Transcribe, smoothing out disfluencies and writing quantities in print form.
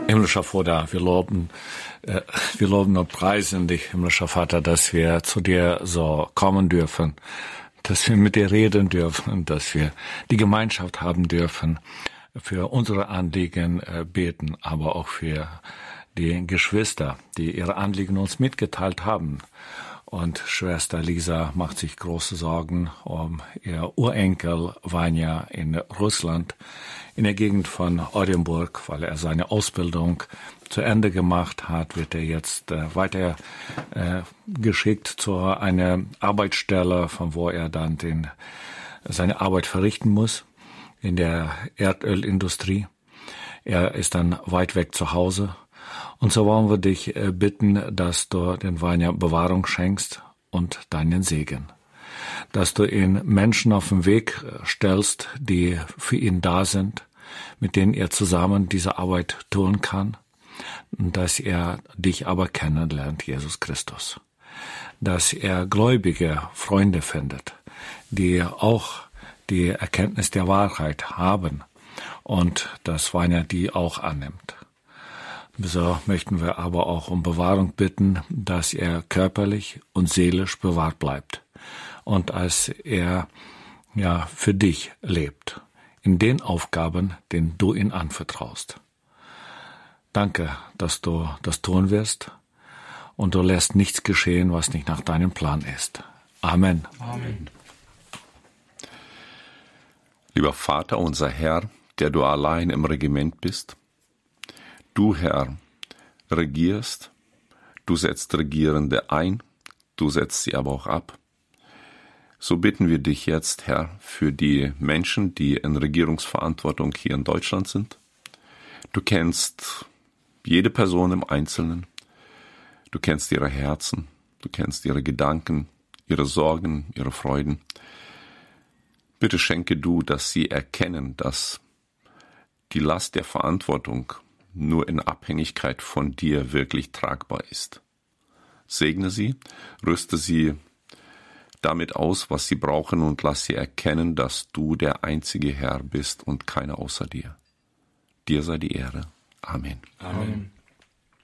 Himmlischer Vater, wir loben und preisen dich, himmlischer Vater, dass wir zu dir so kommen dürfen, dass wir mit dir reden dürfen, dass wir die Gemeinschaft haben dürfen, für unsere Anliegen beten, aber auch für die Geschwister, die ihre Anliegen uns mitgeteilt haben. Und Schwester Lisa macht sich große Sorgen um ihr Urenkel Vanja in Russland, in der Gegend von Oldenburg, weil er seine Ausbildung zu Ende gemacht hat, wird er jetzt weiter geschickt zu einer Arbeitsstelle, von wo er dann seine Arbeit verrichten muss in der Erdölindustrie. Er ist dann weit weg zu Hause. Und so wollen wir dich bitten, dass du den Vanja Bewahrung schenkst und deinen Segen. Dass du ihn Menschen auf den Weg stellst, die für ihn da sind, mit denen er zusammen diese Arbeit tun kann. Und dass er dich aber kennenlernt, Jesus Christus. Dass er gläubige Freunde findet, die auch die Erkenntnis der Wahrheit haben und dass Vanja die auch annimmt. So möchten wir aber auch um Bewahrung bitten, dass er körperlich und seelisch bewahrt bleibt und als er für dich lebt, in den Aufgaben, denen du ihn anvertraust. Danke, dass du das tun wirst und du lässt nichts geschehen, was nicht nach deinem Plan ist. Amen. Amen. Lieber Vater, unser Herr, der du allein im Regiment bist, du, Herr, regierst, du setzt Regierende ein, du setzt sie aber auch ab. So bitten wir dich jetzt, Herr, für die Menschen, die in Regierungsverantwortung hier in Deutschland sind. Du kennst jede Person im Einzelnen, du kennst ihre Herzen, du kennst ihre Gedanken, ihre Sorgen, ihre Freuden. Bitte schenke du, dass sie erkennen, dass die Last der Verantwortung nur in Abhängigkeit von dir wirklich tragbar ist. Segne sie, rüste sie damit aus, was sie brauchen und lass sie erkennen, dass du der einzige Herr bist und keiner außer dir. Dir sei die Ehre. Amen. Amen.